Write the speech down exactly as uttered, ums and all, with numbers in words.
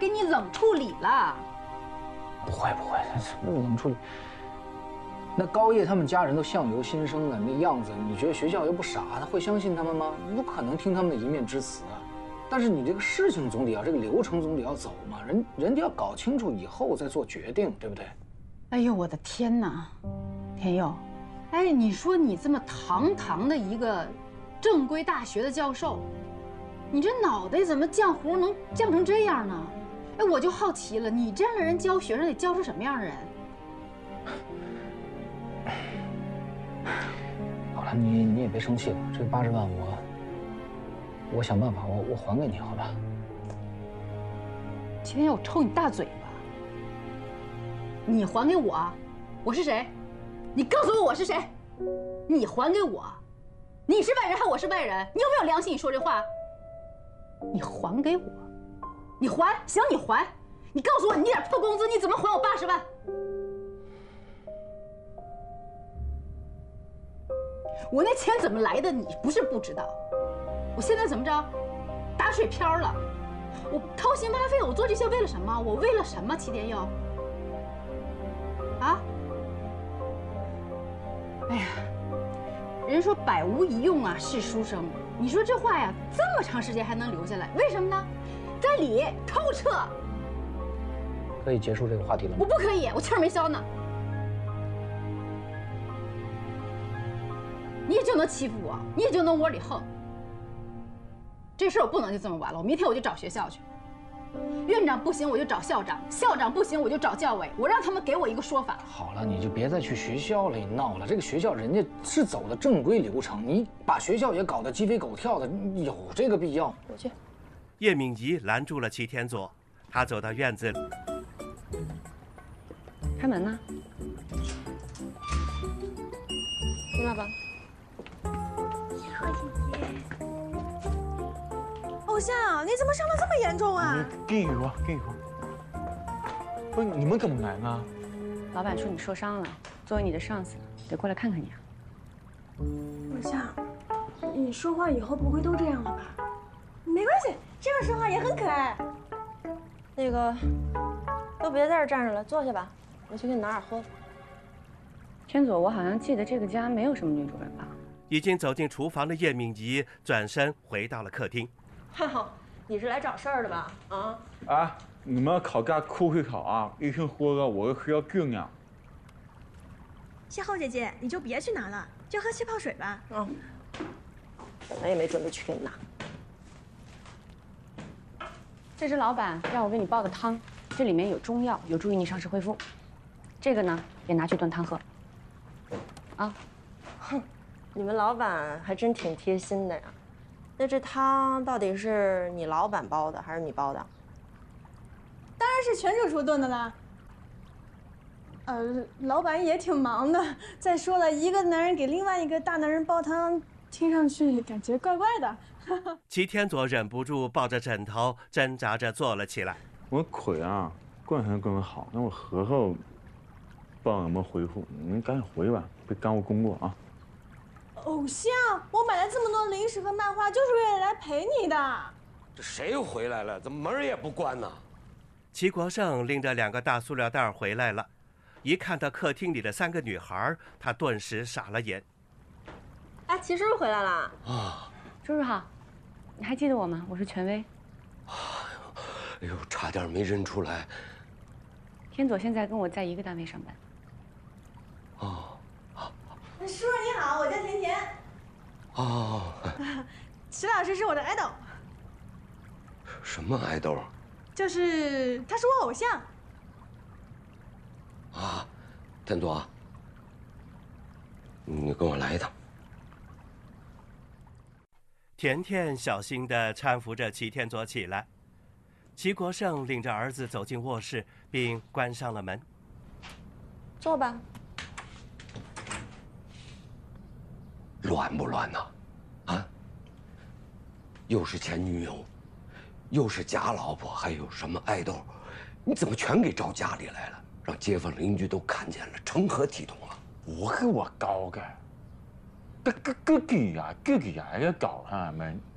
给你冷处理了。 不会不会，冷处理。那高叶他们家人都相由心生的那样子，你觉得学校又不傻，他会相信他们吗？不可能听他们的一面之词啊。但是你这个事情总得要，这个流程总得要走嘛，人人家要搞清楚以后再做决定，对不对？ 哎呦我的天哪，田佑，哎，你说你这么堂堂的一个正规大学的教授，你这脑袋怎么浆糊能降成这样呢？哎，我就好奇了，你这样的人教学生得教出什么样的人？ 好了，你你也别生气了，这个八十万我我想办法，我我还给你，好吧？ 今天要我抽你大嘴巴！你还给我，我是谁？你告诉我我是谁？你还给我，你是外人还我是外人？你有没有良心？你说这话？你还给我，你还行，你还，你告诉我你那点破工资你怎么还我八十万？我那钱怎么来的？你不是不知道。我现在怎么着？打水漂了。我掏心挖肺，我做这些为了什么？我为了什么？齐天佑。啊？哎呀，人说百无一用啊是书生。你说这话呀，这么长时间还能留下来，为什么呢？在理透彻。 可以结束这个话题了吗？ 我不可以，我气儿没消呢。你也就能欺负我，你也就能窝里横。这事儿我不能就这么完了，我明天我就找学校去。院长不行，我就找校长；校长不行，我就找教委，我让他们给我一个说法。 好了，你就别再去学校里闹了。这个学校人家是走的正规流程，你把学校也搞得鸡飞狗跳的，有这个必要？ 我去。 叶敏仪拦住了齐天佐，他走到院子里， 开门呢。进来吧。 好姐姐。偶像，你怎么伤得这么严重啊？ 给我，给我。不是你们怎么来呢？ 老板说你受伤了，作为你的上司，得过来看看你啊。 偶像，你说话以后不会都这样了吧？没关系，这样说话也很可爱。 那个，都别在这儿站着了，坐下吧，我去给你拿点喝的。天佐，我好像记得这个家没有什么女主人吧？ 已经走进厨房的叶敏仪转身回到了客厅。 哈哈，你是来找事儿的吧？啊？ 啊，你们考家哭会考啊！医生说了，我需要酝酿。 夏后姐姐，你就别去拿了，就喝气泡水吧。 嗯。本来也没准备去给你拿。这是老板让我给你煲的汤，这里面有中药，有助于你伤势恢复。这个呢，也拿去炖汤喝。啊。哼，你们老板还真挺贴心的呀。那这汤到底是你老板煲的还是你煲的？ 当然是全主厨炖的啦。呃，老板也挺忙的。再说了，一个男人给另外一个大男人煲汤，听上去感觉怪怪的。 齐天佐忍不住抱着枕头挣扎着坐了起来。 我腿啊，惯成更好，那我合后不知道有没有回复，你们赶紧回吧，别耽误工作啊。 偶像，我买了这么多零食和漫画，就是为了来陪你的。 这谁回来了？怎么门也不关呢？ 齐国胜拎着两个大塑料袋回来了，一看到客厅里的三个女孩，他顿时傻了眼。 哎，齐叔叔回来了啊！ 叔叔好，你还记得我吗？我是权威。 哎呦，差点没认出来。 天佐现在跟我在一个单位上班。 哦。 叔叔你好，我叫甜甜。 哦。 齐老师是我的 idol。 什么 idol？ 就是他是我偶像。 啊，天佐，你跟我来一趟。 甜甜小心地搀扶着齐天佐起来。齐国胜领着儿子走进卧室，并关上了门。 坐吧。 乱不乱呢？啊？又是前女友，又是假老婆，还有什么爱豆？你怎么全给招家里来了？让街坊邻居都看见了，成何体统啊？ 我给我搞嘅，个个个嘅呀，个嘅呀，要搞下咪